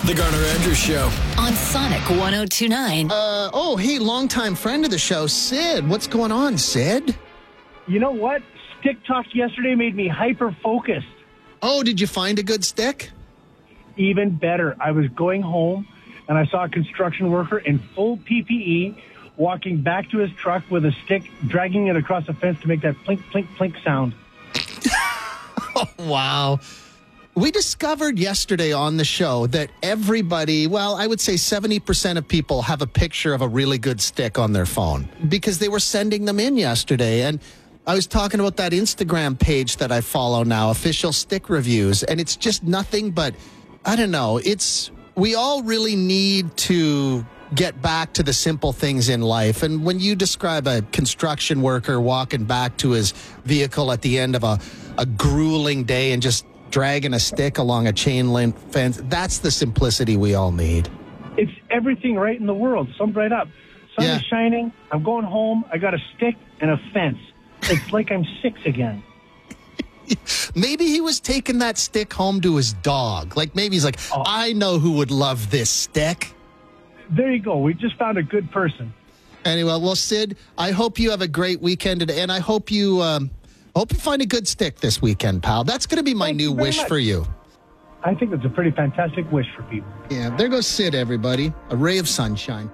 The Garner Andrews Show. On Sonic 102.9. Hey, longtime friend of the show, Sid. What's going on, Sid? You know what? Stick talk yesterday made me hyper-focused. Oh, did you find a good stick? Even better. I was going home, and I saw a construction worker in full PPE walking back to his truck with a stick, dragging it across the fence to make that plink, plink, plink sound. Oh, wow. We discovered yesterday on the show that everybody, well, I would say 70% of people have a picture of a really good stick on their phone because they were sending them in yesterday. And I was talking about that Instagram page that I follow now, Official Stick Reviews, and it's just nothing but, I don't know, we all really need to get back to the simple things in life. And when you describe a construction worker walking back to his vehicle at the end of a grueling day and just dragging a stick along a chain link fence, that's the simplicity we all need. It's everything right in the world, summed right up. Sun is shining, I'm going home, I got a stick and a fence. It's like I'm 6 again. Maybe he was taking that stick home to his dog. Like maybe he's like, I know who would love this stick. There you go. We just found a good person. Anyway, well, Sid, I hope you have a great weekend today, and I hope you find a good stick this weekend, pal. That's going to be my new wish for you. I think it's a pretty fantastic wish for people. Yeah, there goes Sid, everybody. A ray of sunshine.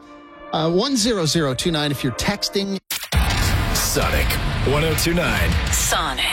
10029 if you're texting. Sonic 102.9. Sonic.